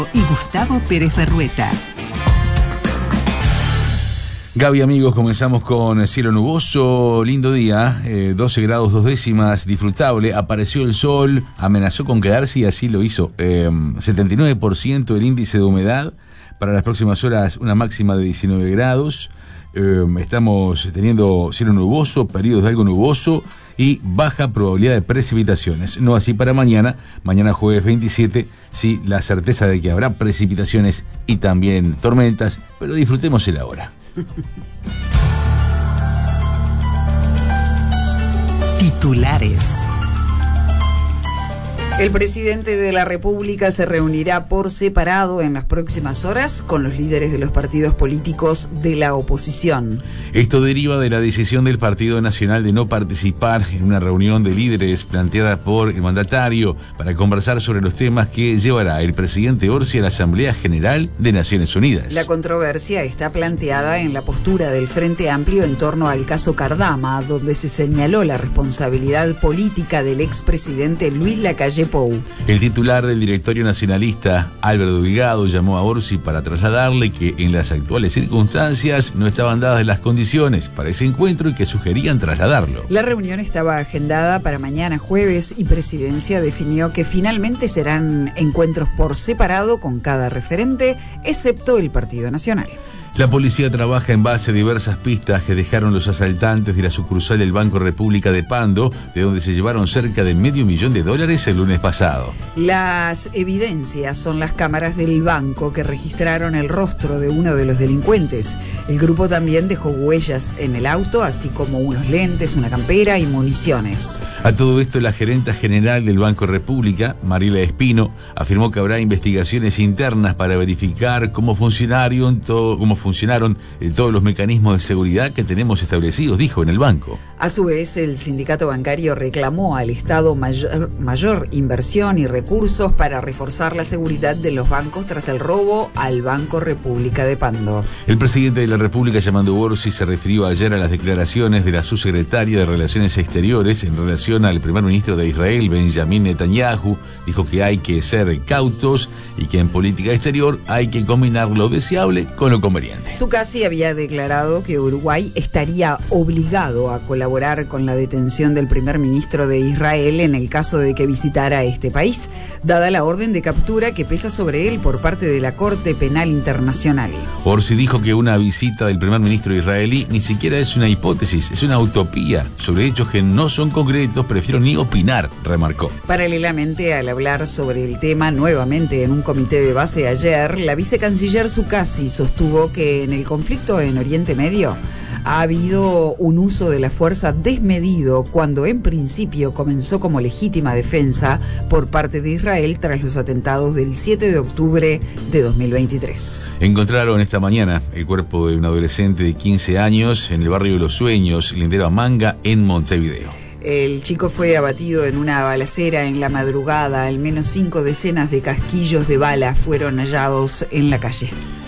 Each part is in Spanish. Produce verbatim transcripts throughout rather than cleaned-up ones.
y Gustavo Pérez Berrueta. Gaby, amigos, comenzamos con cielo nuboso, lindo día, eh, doce grados dos décimas, disfrutable, apareció el sol, amenazó con quedarse y así lo hizo. Eh, setenta y nueve por ciento el índice de humedad, para las próximas horas una máxima de diecinueve grados, eh, estamos teniendo cielo nuboso, periodos de algo nuboso y baja probabilidad de precipitaciones. No así para mañana, mañana jueves veintisiete, sí, la certeza de que habrá precipitaciones y también tormentas, pero disfrutemos el ahora. Titulares. El presidente de la República se reunirá por separado en las próximas horas con los líderes de los partidos políticos de la oposición. Esto deriva de la decisión del Partido Nacional de no participar en una reunión de líderes planteada por el mandatario para conversar sobre los temas que llevará el presidente Orsi a la Asamblea General de Naciones Unidas. La controversia está planteada en la postura del Frente Amplio en torno al caso Cardama, donde se señaló la responsabilidad política del expresidente Luis Lacalle Pou. El titular del directorio nacionalista, Álvaro Delgado, llamó a Orsi para trasladarle que en las actuales circunstancias no estaban dadas las condiciones para ese encuentro y que sugerían trasladarlo. La reunión estaba agendada para mañana jueves y Presidencia definió que finalmente serán encuentros por separado con cada referente, excepto el Partido Nacional. La policía trabaja en base a diversas pistas que dejaron los asaltantes de la sucursal del Banco República de Pando, de donde se llevaron cerca de medio millón de dólares el lunes pasado. Las evidencias son las cámaras del banco que registraron el rostro de uno de los delincuentes. El grupo también dejó huellas en el auto, así como unos lentes, una campera y municiones. A todo esto, la gerenta general del Banco República, Mariela Espino, afirmó que habrá investigaciones internas para verificar cómo funcionaron todo, cómo funcionaron eh, todos los mecanismos de seguridad que tenemos establecidos, dijo en el banco. A su vez, el sindicato bancario reclamó al Estado mayor, mayor inversión y recursos para reforzar la seguridad de los bancos tras el robo al Banco República de Pando. El presidente de la República, Yamandú Orsi, se refirió ayer a las declaraciones de la subsecretaria de Relaciones Exteriores en relación al primer ministro de Israel, Benjamín Netanyahu. Dijo que hay que ser cautos y que en política exterior hay que combinar lo deseable con lo conveniente. Zuccasi había declarado que Uruguay estaría obligado a colaborar con la detención del primer ministro de Israel en el caso de que visitara este país, dada la orden de captura que pesa sobre él por parte de la Corte Penal Internacional. Orsi dijo que una visita del primer ministro israelí ni siquiera es una hipótesis, es una utopía. Sobre hechos que no son concretos, prefiero ni opinar, remarcó. Paralelamente, al hablar sobre el tema nuevamente en un comité de base ayer, la vicecanciller Zuccasi sostuvo que en el conflicto en Oriente Medio ha habido un uso de la fuerza desmedido cuando en principio comenzó como legítima defensa por parte de Israel tras los atentados del siete de octubre de dos mil veintitrés. Encontraron esta mañana el cuerpo de un adolescente de quince años en el barrio de Los Sueños, lindero a Manga, en Montevideo. El chico fue abatido en una balacera en la madrugada. Al menos cinco decenas de casquillos de bala fueron hallados en la calle.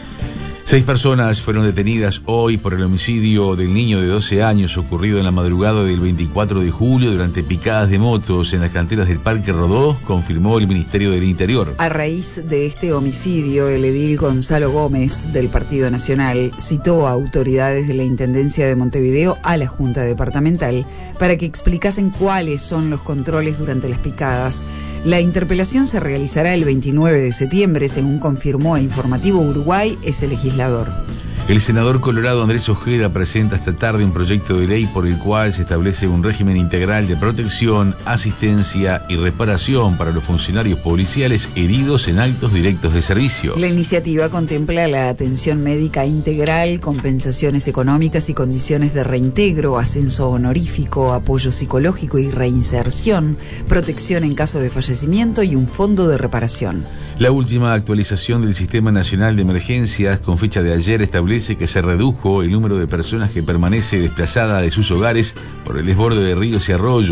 Seis personas fueron detenidas hoy por el homicidio del niño de doce años ocurrido en la madrugada del veinticuatro de julio durante picadas de motos en las canteras del Parque Rodó, confirmó el Ministerio del Interior. A raíz de este homicidio, el edil Gonzalo Gómez del Partido Nacional citó a autoridades de la Intendencia de Montevideo a la Junta Departamental para que explicasen cuáles son los controles durante las picadas. La interpelación se realizará el veintinueve de septiembre, según confirmó a Informativo Uruguay ese legislador. El senador colorado Andrés Ojeda presenta esta tarde un proyecto de ley por el cual se establece un régimen integral de protección, asistencia y reparación para los funcionarios policiales heridos en actos directos de servicio. La iniciativa contempla la atención médica integral, compensaciones económicas y condiciones de reintegro, ascenso honorífico, apoyo psicológico y reinserción, protección en caso de fallecimiento y un fondo de reparación. La última actualización del Sistema Nacional de Emergencias, con fecha de ayer, establece que se redujo el número de personas que permanece desplazada de sus hogares por el desborde de ríos y arroyos.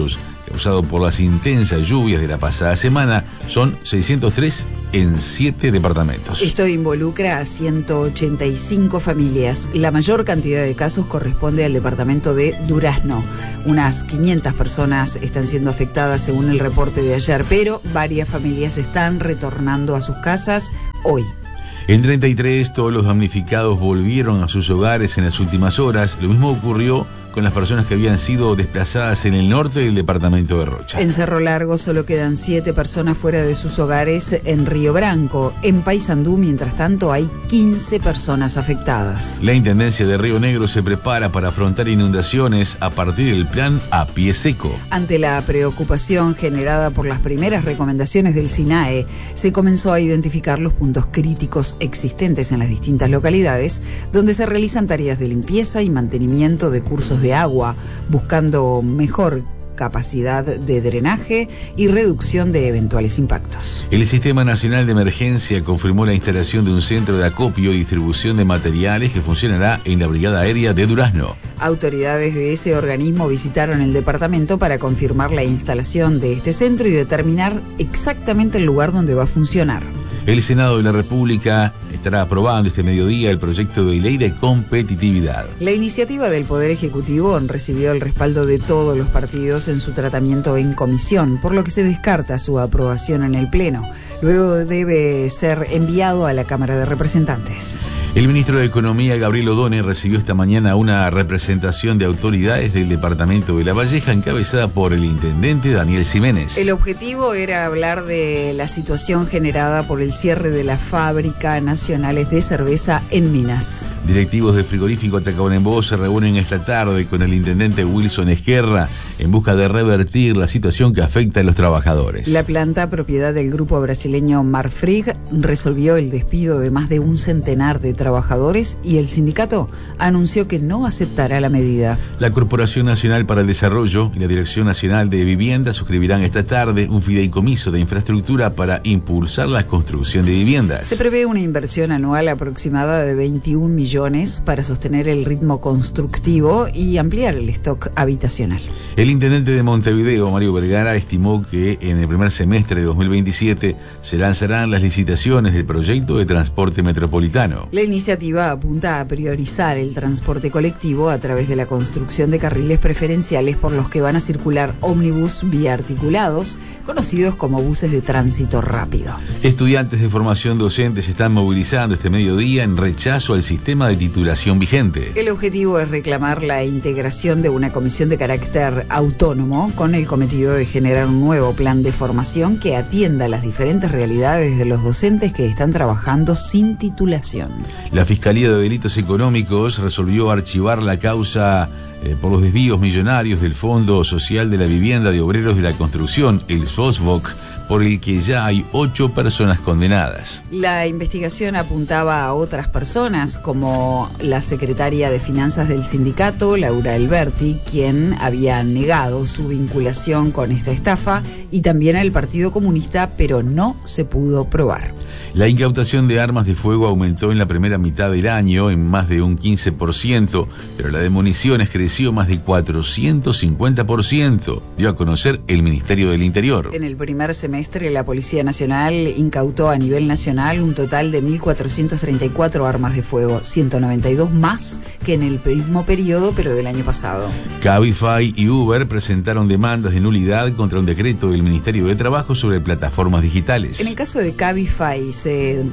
causado por las intensas lluvias de la pasada semana. Son seiscientos tres en siete departamentos. Esto involucra a ciento ochenta y cinco familias. La mayor cantidad de casos corresponde al departamento de Durazno. Unas quinientas personas están siendo afectadas según el reporte de ayer, pero varias familias están retornando a sus casas hoy. En treinta y tres, todos los damnificados volvieron a sus hogares en las últimas horas. Lo mismo ocurrió con las personas que habían sido desplazadas en el norte del departamento de Rocha. En Cerro Largo solo quedan siete personas fuera de sus hogares en Río Branco. En Paysandú, mientras tanto, hay quince personas afectadas. La Intendencia de Río Negro se prepara para afrontar inundaciones a partir del plan A Pie Seco. Ante la preocupación generada por las primeras recomendaciones del SINAE, se comenzó a identificar los puntos críticos existentes en las distintas localidades, donde se realizan tareas de limpieza y mantenimiento de cursos de agua, buscando mejor capacidad de drenaje y reducción de eventuales impactos. El Sistema Nacional de Emergencia confirmó la instalación de un centro de acopio y distribución de materiales que funcionará en la Brigada Aérea de Durazno. Autoridades de ese organismo visitaron el departamento para confirmar la instalación de este centro y determinar exactamente el lugar donde va a funcionar. El Senado de la República estará aprobando este mediodía el proyecto de ley de competitividad. La iniciativa del Poder Ejecutivo recibió el respaldo de todos los partidos en su tratamiento en comisión, por lo que se descarta su aprobación en el Pleno. Luego debe ser enviado a la Cámara de Representantes. El ministro de Economía, Gabriel Odone, recibió esta mañana una representación de autoridades del departamento de La Valleja, encabezada por el intendente Daniel Ximénez. El objetivo era hablar de la situación generada por el cierre de la fábrica nacionales de cerveza en Minas. Directivos del frigorífico Atacaurembó se reúnen esta tarde con el intendente Wilson Esquerra en busca de revertir la situación que afecta a los trabajadores. La planta, propiedad del grupo brasileño Marfrig, resolvió el despido de más de un centenar de trabajadores y el sindicato anunció que no aceptará la medida. La Corporación Nacional para el Desarrollo y la Dirección Nacional de Vivienda suscribirán esta tarde un fideicomiso de infraestructura para impulsar la construcción de viviendas. Se prevé una inversión anual aproximada de veintiún millones para sostener el ritmo constructivo y ampliar el stock habitacional. El intendente de Montevideo, Mario Vergara, estimó que en el primer semestre de dos mil veintisiete se lanzarán las licitaciones del proyecto de transporte metropolitano. La iniciativa apunta a priorizar el transporte colectivo a través de la construcción de carriles preferenciales por los que van a circular ómnibus biarticulados, conocidos como buses de tránsito rápido. Estudiantes de formación docente se están movilizando este mediodía en rechazo al sistema de titulación vigente. El objetivo es reclamar la integración de una comisión de carácter autónomo con el cometido de generar un nuevo plan de formación que atienda las diferentes realidades de los docentes que están trabajando sin titulación. La Fiscalía de Delitos Económicos resolvió archivar la causa eh, por los desvíos millonarios del Fondo Social de la Vivienda de Obreros de la Construcción, el SOSVOC, por el que ya hay ocho personas condenadas. La investigación apuntaba a otras personas, como la secretaria de Finanzas del sindicato, Laura Alberti, quien había negado su vinculación con esta estafa, y también al Partido Comunista, pero no se pudo probar. La incautación de armas de fuego aumentó en la primera mitad del año en más de un quince por ciento, pero la de municiones creció más de cuatrocientos cincuenta por ciento, dio a conocer el Ministerio del Interior. En el primer semestre, la Policía Nacional incautó a nivel nacional un total de mil cuatrocientas treinta y cuatro armas de fuego, ciento noventa y dos más que en el mismo periodo, pero del año pasado. Cabify y Uber presentaron demandas de nulidad contra un decreto del Ministerio de Trabajo sobre plataformas digitales. En el caso de Cabify, se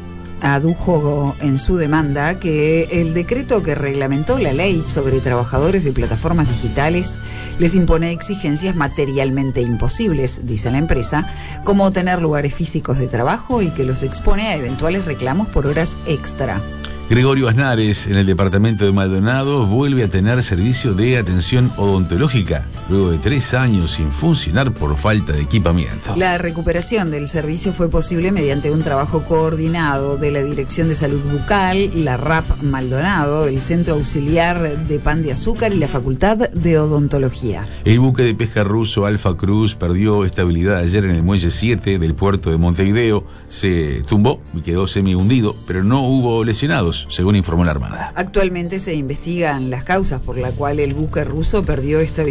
adujo en su demanda que el decreto que reglamentó la ley sobre trabajadores de plataformas digitales les impone exigencias materialmente imposibles, dice la empresa, como tener lugares físicos de trabajo y que los expone a eventuales reclamos por horas extra. Gregorio Aznares, en el departamento de Maldonado, vuelve a tener servicio de atención odontológica, luego de tres años sin funcionar por falta de equipamiento. La recuperación del servicio fue posible mediante un trabajo coordinado de la Dirección de Salud Bucal, la R A P Maldonado, el Centro Auxiliar de Pan de Azúcar y la Facultad de Odontología. El buque de pesca ruso Alfa Cruz perdió estabilidad ayer en el muelle siete del puerto de Montevideo, se tumbó y quedó semi hundido, pero no hubo lesionados, según informó la Armada. Actualmente se investigan las causas por las cuales el buque ruso perdió estabilidad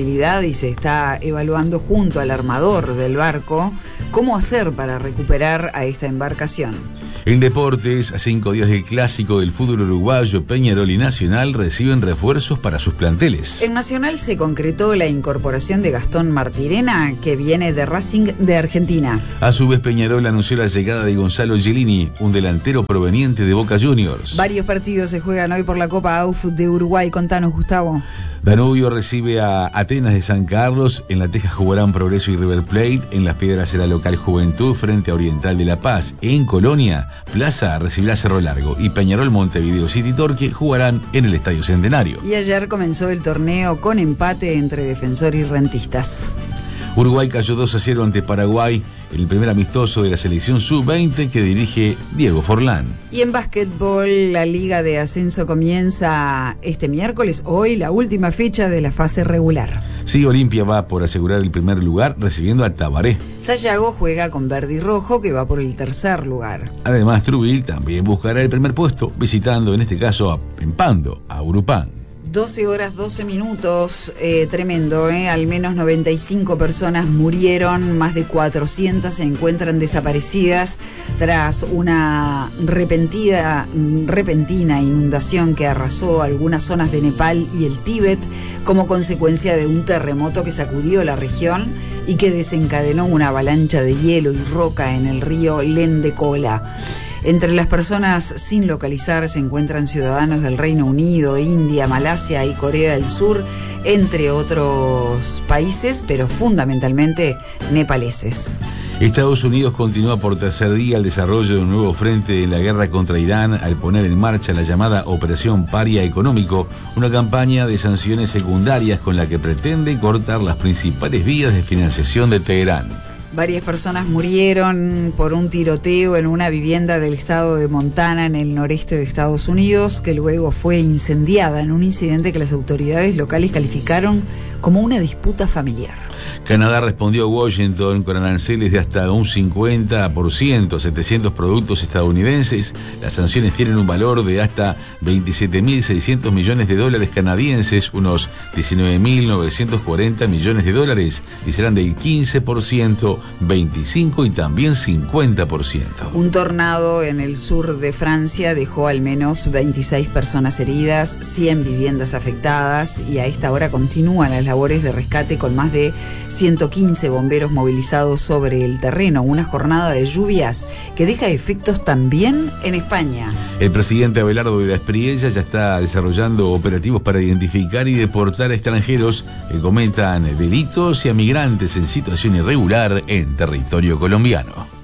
y se está evaluando junto al armador del barco cómo hacer para recuperar a esta embarcación. En deportes, a cinco días del clásico del fútbol uruguayo, Peñarol y Nacional reciben refuerzos para sus planteles. En Nacional se concretó la incorporación de Gastón Martirena, que viene de Racing de Argentina. A su vez, Peñarol anunció la llegada de Gonzalo Giellini, un delantero proveniente de Boca Juniors. Varios partidos se juegan hoy por la Copa A U F de Uruguay. Contanos, Gustavo. Danubio recibe a Atenas de San Carlos, en La Teja jugarán Progreso y River Plate, en Las Piedras será local Juventud frente a Oriental de La Paz, en Colonia, Plaza recibirá Cerro Largo y Peñarol, Montevideo City Torque jugarán en el Estadio Centenario. Y ayer comenzó el torneo con empate entre Defensor y Rentistas. Uruguay cayó dos a cero ante Paraguay en el primer amistoso de la selección sub veinte que dirige Diego Forlán. Y en básquetbol, la Liga de Ascenso comienza este miércoles, hoy, la última fecha de la fase regular. Sí, Olimpia va por asegurar el primer lugar recibiendo a Tabaré. Sayago juega con Verde y Rojo, que va por el tercer lugar. Además, Truville también buscará el primer puesto, visitando en este caso a Empando, a Urupán. doce horas, doce minutos, eh, tremendo, ¿eh? Al menos noventa y cinco personas murieron, más de cuatrocientas se encuentran desaparecidas tras una repentina, repentina inundación que arrasó algunas zonas de Nepal y el Tíbet como consecuencia de un terremoto que sacudió la región y que desencadenó una avalancha de hielo y roca en el río Lendekola. Entre las personas sin localizar se encuentran ciudadanos del Reino Unido, India, Malasia y Corea del Sur, entre otros países, pero fundamentalmente nepaleses. Estados Unidos continúa por tercer día el desarrollo de un nuevo frente en la guerra contra Irán al poner en marcha la llamada Operación Paria Económico, una campaña de sanciones secundarias con la que pretende cortar las principales vías de financiación de Teherán. Varias personas murieron por un tiroteo en una vivienda del estado de Montana, en el noreste de Estados Unidos, que luego fue incendiada en un incidente que las autoridades locales calificaron como una disputa familiar. Canadá respondió a Washington con aranceles de hasta un cincuenta por ciento a setecientos productos estadounidenses. Las sanciones tienen un valor de hasta veintisiete mil seiscientos millones de dólares canadienses, unos diecinueve mil novecientos cuarenta millones de dólares, y serán del quince por ciento, veinticinco por ciento y también cincuenta por ciento. Un tornado en el sur de Francia dejó al menos veintiséis personas heridas, cien viviendas afectadas, y a esta hora continúan las labores de rescate con más de ciento quince bomberos movilizados sobre el terreno. Una jornada de lluvias que deja efectos también en España. El presidente Abelardo de la Espriella ya está desarrollando operativos para identificar y deportar a extranjeros que cometan delitos y a migrantes en situación irregular en territorio colombiano.